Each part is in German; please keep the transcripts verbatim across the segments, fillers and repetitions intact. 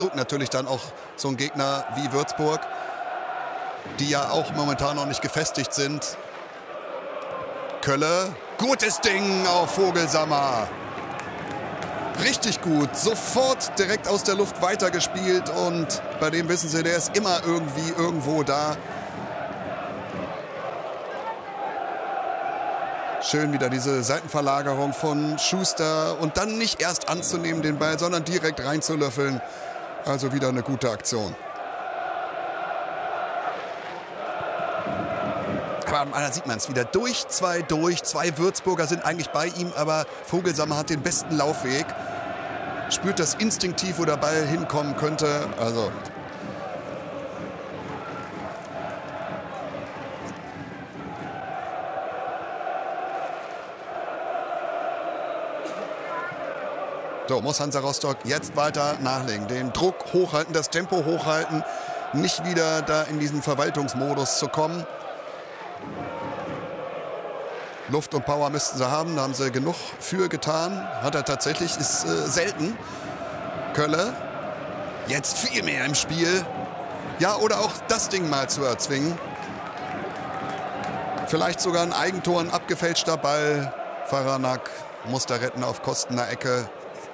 Natürlich dann auch so ein Gegner wie Würzburg, die ja auch momentan noch nicht gefestigt sind. Kölle, gutes Ding auf Vogelsammer. Richtig gut, sofort direkt aus der Luft weitergespielt und bei dem wissen Sie, der ist immer irgendwie irgendwo da. Schön wieder diese Seitenverlagerung von Schuster und dann nicht erst anzunehmen den Ball, sondern direkt reinzulöffeln. Also wieder eine gute Aktion. Aber da sieht man es wieder. Durch, zwei durch. Zwei Würzburger sind eigentlich bei ihm, aber Vogelsammer hat den besten Laufweg. Spürt das instinktiv, wo der Ball hinkommen könnte. Also So, muss Hansa Rostock jetzt weiter nachlegen. Den Druck hochhalten, das Tempo hochhalten. Nicht wieder da in diesen Verwaltungsmodus zu kommen. Luft und Power müssten sie haben. Da haben sie genug für getan. Hat er tatsächlich, ist äh, selten. Kölle. Jetzt viel mehr im Spiel. Ja, oder auch das Ding mal zu erzwingen. Vielleicht sogar ein Eigentor, ein abgefälschter Ball. Faranak muss da retten auf Kosten der Ecke.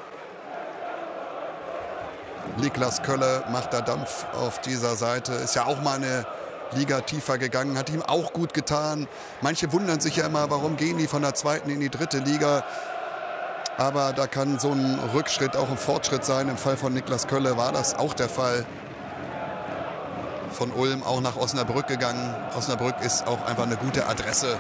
Niklas Kölle macht da Dampf auf dieser Seite. Ist ja auch mal eine Liga tiefer gegangen. Hat ihm auch gut getan. Manche wundern sich ja immer, warum gehen die von der zweiten in die dritte Liga. Aber da kann so ein Rückschritt auch ein Fortschritt sein. Im Fall von Niklas Kölle war das auch der Fall. Von Ulm auch nach Osnabrück gegangen. Osnabrück ist auch einfach eine gute Adresse.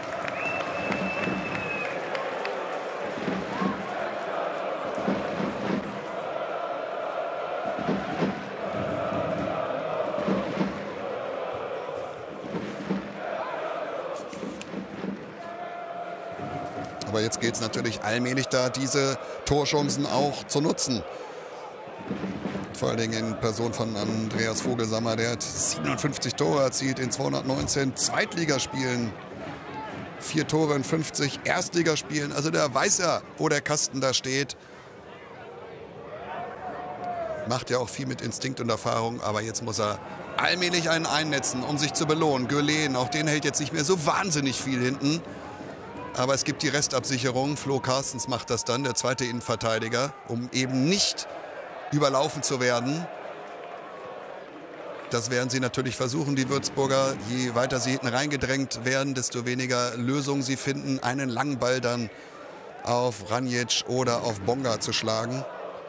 Aber jetzt geht es natürlich allmählich da, diese Torchancen auch zu nutzen. Vor allen Dingen in Person von Andreas Vogelsammer. Der hat siebenundfünfzig Tore erzielt in zweihundertneunzehn Zweitligaspielen. Vier Tore in fünfzig Erstligaspielen. Also der weiß ja, wo der Kasten da steht. Macht ja auch viel mit Instinkt und Erfahrung. Aber jetzt muss er allmählich einen einnetzen, um sich zu belohnen. Gülen, auch den hält jetzt nicht mehr so wahnsinnig viel hinten. Aber es gibt die Restabsicherung. Flo Carstens macht das dann, der zweite Innenverteidiger, um eben nicht überlaufen zu werden. Das werden sie natürlich versuchen, die Würzburger. Je weiter sie hinten reingedrängt werden, desto weniger Lösungen sie finden, einen langen Ball dann auf Ranjic oder auf Bonga zu schlagen.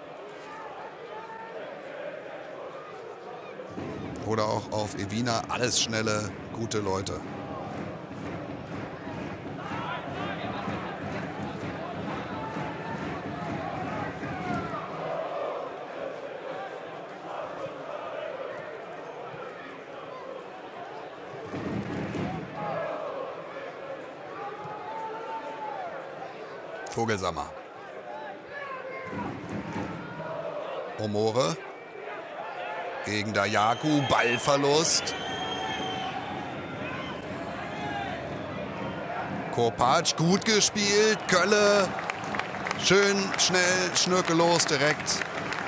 Oder auch auf Evina. Alles schnelle, gute Leute. Vogelsammer. Omore gegen Dayaku, Ballverlust. Kopacz, gut gespielt. Kölle, schön, schnell, schnörkellos, direkt.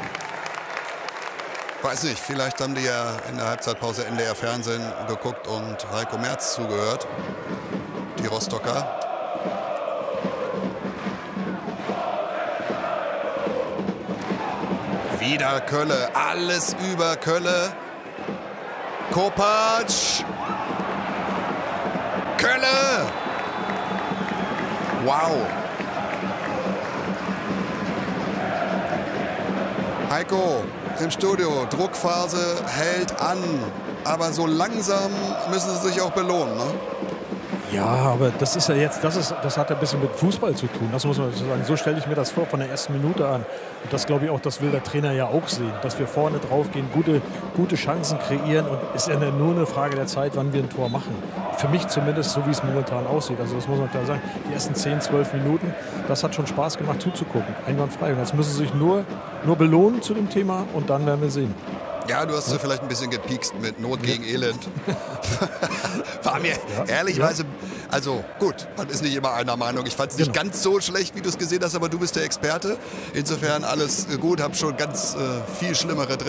Weiß nicht, vielleicht haben die ja in der Halbzeitpause N D R Fernsehen geguckt und Heiko Merz zugehört. Die Rostocker. Wieder Kölle, alles über Kölle. Kopacz. Kölle. Wow. Heiko im Studio, Druckphase hält an. Aber so langsam müssen sie sich auch belohnen, ne? Ja, aber das ist ja jetzt, das, ist, das hat ja ein bisschen mit Fußball zu tun. Das muss man so sagen. So stelle ich mir das vor von der ersten Minute an. Und das glaube ich auch, das will der Trainer ja auch sehen. Dass wir vorne drauf gehen, gute, gute Chancen kreieren. Und es ist ja nur eine Frage der Zeit, wann wir ein Tor machen. Für mich zumindest, so wie es momentan aussieht. Also das muss man klar sagen. Die ersten zehn, zwölf Minuten, das hat schon Spaß gemacht zuzugucken. Einwandfrei. Und jetzt müssen sie sich nur, nur belohnen zu dem Thema und dann werden wir sehen. Ja, du hast ja vielleicht ein bisschen gepiekst mit Not gegen Elend. War mir Ja, ehrlichweise, also gut, man ist nicht immer einer Meinung. Ich fand es nicht Genau. ganz so schlecht, wie du es gesehen hast, aber du bist der Experte. Insofern alles äh, gut, habe schon ganz äh, viel Schlimmere drin.